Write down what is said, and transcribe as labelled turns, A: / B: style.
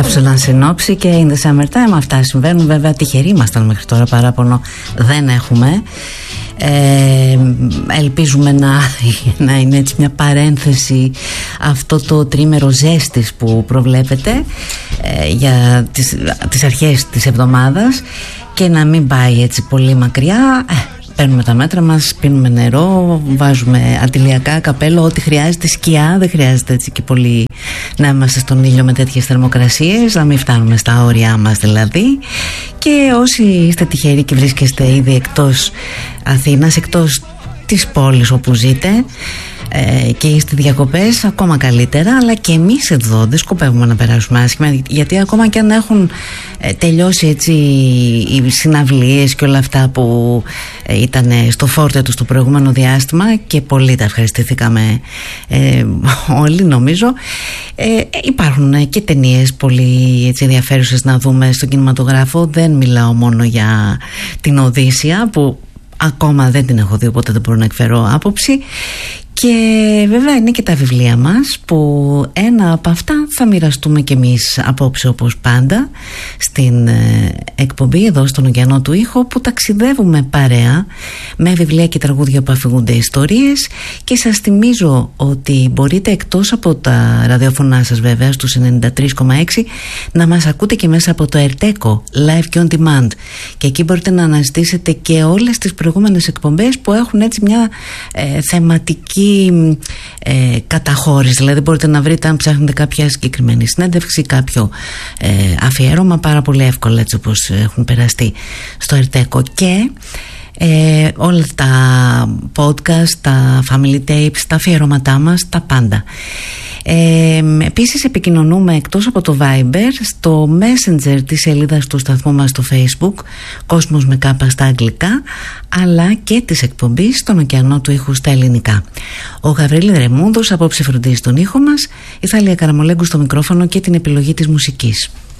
A: Κάψουλα συνόψη και in the summertime. Αυτά συμβαίνουν, βέβαια. Τυχεροί ήμασταν μέχρι τώρα, παράπονο δεν έχουμε. Ελπίζουμε να είναι έτσι μια παρένθεση αυτό το τρίμερο ζέστης που προβλέπεται για τις αρχές της εβδομάδας και να μην πάει έτσι πολύ μακριά. Παίρνουμε τα μέτρα μας, πίνουμε νερό, βάζουμε αντιλιακά, καπέλο, ό,τι χρειάζεται, σκιά. Δεν χρειάζεται έτσι και πολύ να είμαστε στον ήλιο με τέτοιες θερμοκρασίες, να μην φτάνουμε στα όρια μας δηλαδή. Και όσοι είστε τυχεροί και βρίσκεστε ήδη εκτός Αθήνας, εκτός της πόλης όπου ζείτε και είστε διακοπές, ακόμα καλύτερα. Αλλά και εμείς εδώ δεν σκοπεύουμε να περάσουμε άσχημα, γιατί ακόμα και αν έχουν τελειώσει έτσι οι συναυλίες και όλα αυτά που ήταν στο φόρτε τους το προηγούμενο διάστημα, και πολύ τα ευχαριστηθήκαμε όλοι νομίζω, υπάρχουν και ταινίες πολύ έτσι ενδιαφέρουσες να δούμε στον κινηματογράφο. Δεν μιλάω μόνο για την Οδύσσεια που ακόμα δεν την έχω δει, οπότε δεν μπορώ να εκφέρω άποψη. Και βέβαια είναι και τα βιβλία μας, που ένα από αυτά θα μοιραστούμε κι εμείς απόψε, όπως πάντα στην εκπομπή εδώ στον Ωκεανό του Ήχου, που ταξιδεύουμε παρέα με βιβλία και τραγούδια που αφηγούνται ιστορίες. Και σας θυμίζω ότι μπορείτε, εκτός από τα ραδιοφωνά σας βέβαια στους 93,6, να μας ακούτε και μέσα από το Ερτέκο Live και On Demand, και εκεί μπορείτε να αναζητήσετε και όλες τις προηγούμενες εκπομπές που έχουν έτσι μια θεματική καταχώρηση. Δηλαδή μπορείτε να βρείτε, αν ψάχνετε κάποια συγκεκριμένη συνέντευξη, κάποιο αφιέρωμα, πάρα πολύ εύκολα, έτσι όπως έχουν περαστεί στο Ερτέκο. Και όλα τα podcast, τα family tapes, τα αφιερώματά μας, τα πάντα. Επίσης επικοινωνούμε εκτός από το Viber στο Messenger της σελίδας του σταθμού μας στο Facebook, Κόσμος με κάπα στα αγγλικά, αλλά και της εκπομπής στον Ωκεανό του Ήχου στα ελληνικά. Ο Γαβρίλη Ρεμούδος απόψε φροντίζει τον ήχο μας, η Θάλια Καραμολέγκου στο μικρόφωνο και την επιλογή της μουσικής.